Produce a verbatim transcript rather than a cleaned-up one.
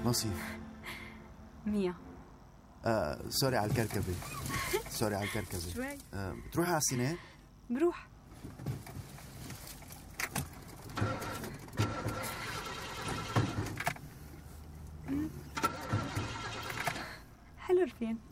نصيف. مية. آه، سوري على الكركبة. سوري على الكركبة. شوي. آه، بتروحي على السينما؟ بروح. حلو رفين.